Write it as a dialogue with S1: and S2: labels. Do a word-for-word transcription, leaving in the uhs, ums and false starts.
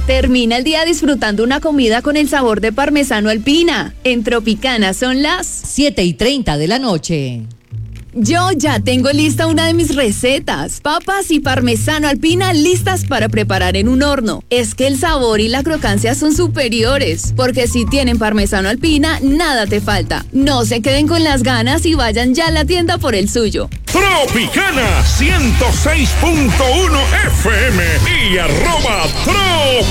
S1: Termina el día disfrutando una comida con el sabor de parmesano alpina. En Tropicana son las
S2: siete y treinta de la noche.
S1: Yo ya tengo lista una de mis recetas. Papas y parmesano alpina listas para preparar en un horno. Es que el sabor y la crocancia son superiores, porque si tienen parmesano alpina, nada te falta. No se queden con las ganas y vayan ya a la tienda por el suyo.
S3: Tropicana ciento seis punto uno F M y arroba Trop.